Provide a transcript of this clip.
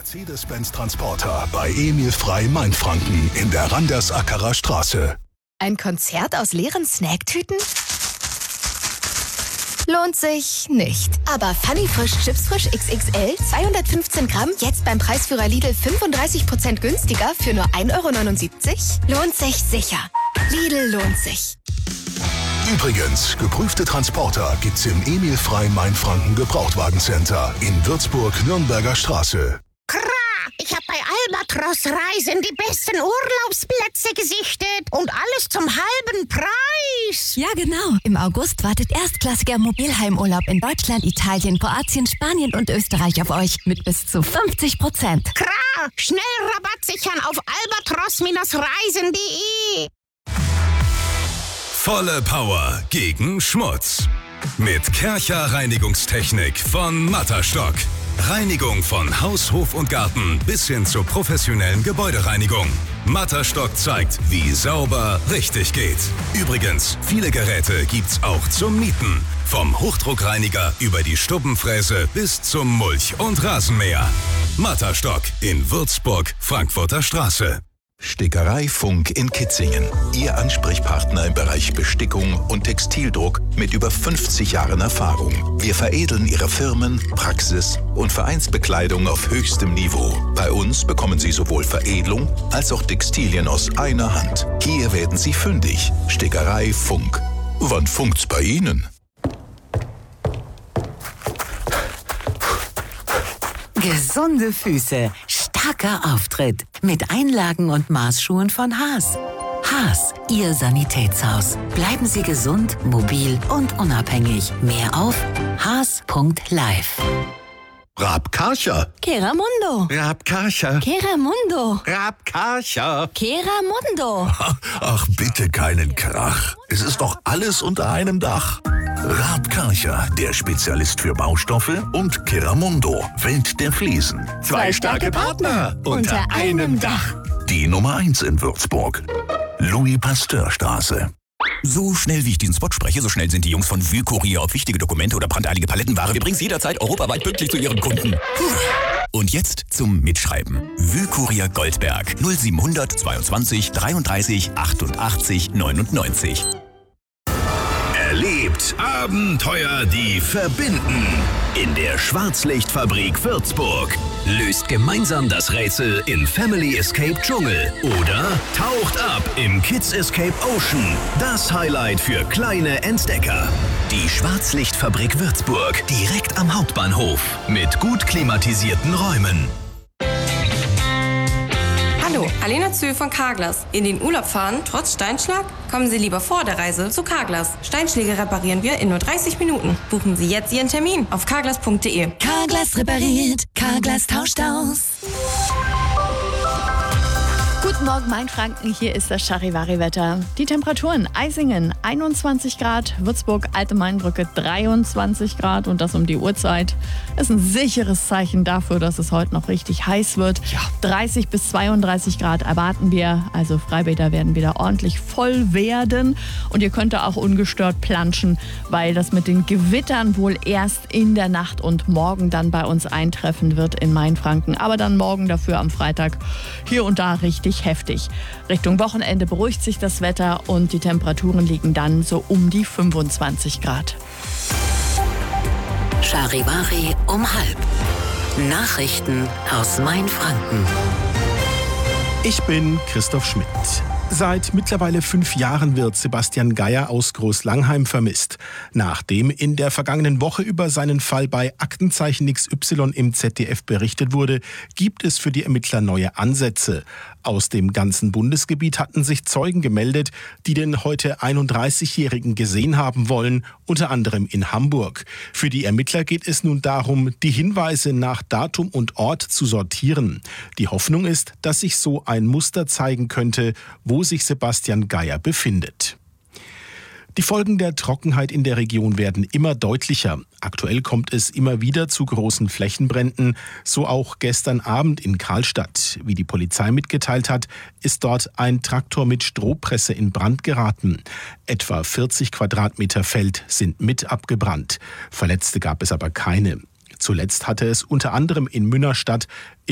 Mercedes-Benz Transporter bei Emil Frey Mainfranken in der Randers-Ackerer Straße. Ein Konzert aus leeren Snacktüten? Lohnt sich nicht. Aber Funny Frisch Chips Frisch XXL 215 Gramm jetzt beim Preisführer Lidl 35% günstiger für nur 1,79 €? Lohnt sich sicher. Lidl lohnt sich. Übrigens, geprüfte Transporter gibt's im Emil Frey Mainfranken Gebrauchtwagencenter in Würzburg-Nürnberger Straße. Ich habe bei Albatros Reisen die besten Urlaubsplätze gesichtet und alles zum halben Preis. Ja, genau. Im August wartet erstklassiger Mobilheimurlaub in Deutschland, Italien, Kroatien, Spanien und Österreich auf euch mit bis zu 50%. Schnell Rabatt sichern auf albatros-reisen.de. Volle Power gegen Schmutz. Mit Kärcher Reinigungstechnik von Matterstock. Reinigung von Haus, Hof und Garten bis hin zur professionellen Gebäudereinigung. Matterstock zeigt, wie sauber richtig geht. Übrigens, viele Geräte gibt's auch zum Mieten. Vom Hochdruckreiniger über die Stubbenfräse bis zum Mulch- und Rasenmäher. Matterstock in Würzburg, Frankfurter Straße. Stickerei Funk in Kitzingen. Ihr Ansprechpartner im Bereich Bestickung und Textildruck mit über 50 Jahren Erfahrung. Wir veredeln Ihre Firmen, Praxis und Vereinsbekleidung auf höchstem Niveau. Bei uns bekommen Sie sowohl Veredelung als auch Textilien aus einer Hand. Hier werden Sie fündig. Stickerei Funk. Wann funkt's bei Ihnen? Gesunde Füße, starker Auftritt mit Einlagen und Maßschuhen von Haas. Haas, Ihr Sanitätshaus. Bleiben Sie gesund, mobil und unabhängig. Mehr auf haas.live. Rabkarcher. Keramundo. Rabkarcher. Keramundo. Rabkarcher. Keramundo. Ach, bitte keinen Krach. Es ist doch alles unter einem Dach. Rabkarcher, der Spezialist für Baustoffe, und Keramundo, Welt der Fliesen. Zwei starke Partner unter einem Dach. Die Nummer 1 in Würzburg. Louis-Pasteur-Straße. So schnell wie ich diesen Spot spreche, so schnell sind die Jungs von Wühlkurier auf wichtige Dokumente oder brandeilige Palettenware. Wir bringen es jederzeit europaweit pünktlich zu ihren Kunden. Und jetzt zum Mitschreiben. Wühlkurier Goldberg 0700 22 33 88 99. Erlebt Abenteuer, die verbinden. In der Schwarzlichtfabrik Würzburg. Löst gemeinsam das Rätsel in Family Escape Dschungel. Oder taucht ab im Kids Escape Ocean. Das Highlight für kleine Entdecker. Die Schwarzlichtfabrik Würzburg. Direkt am Hauptbahnhof. Mit gut klimatisierten Räumen. Hallo, Alena Zöhl von Carglass. In den Urlaub fahren, trotz Steinschlag? Kommen Sie lieber vor der Reise zu Carglass. Steinschläge reparieren wir in nur 30 Minuten. Buchen Sie jetzt Ihren Termin auf carglass.de. Carglass repariert, Carglass tauscht aus. Guten Morgen, Mainfranken. Hier ist das Charivari-Wetter. Die Temperaturen: Eisingen 21 Grad, Würzburg, Alte Mainbrücke 23 Grad und das um die Uhrzeit. Ist ein sicheres Zeichen dafür, dass es heute noch richtig heiß wird. 30 bis 32 Grad erwarten wir. Also Freibäder werden wieder ordentlich voll werden. Und ihr könnt da auch ungestört planschen, weil das mit den Gewittern wohl erst in der Nacht und morgen dann bei uns eintreffen wird in Mainfranken. Aber dann morgen dafür am Freitag hier und da richtig heftig. Richtung Wochenende beruhigt sich das Wetter und die Temperaturen liegen dann so um die 25 Grad. Charivari um 12:30. Nachrichten aus Mainfranken. Ich bin Christoph Schmidt. Seit mittlerweile 5 Jahren wird Sebastian Geier aus Großlangheim vermisst. Nachdem in der vergangenen Woche über seinen Fall bei Aktenzeichen XY im ZDF berichtet wurde, gibt es für die Ermittler neue Ansätze. Aus dem ganzen Bundesgebiet hatten sich Zeugen gemeldet, die den heute 31-Jährigen gesehen haben wollen, unter anderem in Hamburg. Für die Ermittler geht es nun darum, die Hinweise nach Datum und Ort zu sortieren. Die Hoffnung ist, dass sich so ein Muster zeigen könnte, wo sich Sebastian Geier befindet. Die Folgen der Trockenheit in der Region werden immer deutlicher. Aktuell kommt es immer wieder zu großen Flächenbränden, so auch gestern Abend in Karlstadt. Wie die Polizei mitgeteilt hat, ist dort ein Traktor mit Strohpresse in Brand geraten. Etwa 40 Quadratmeter Feld sind mit abgebrannt. Verletzte gab es aber keine. Zuletzt hatte es unter anderem in Münnerstadt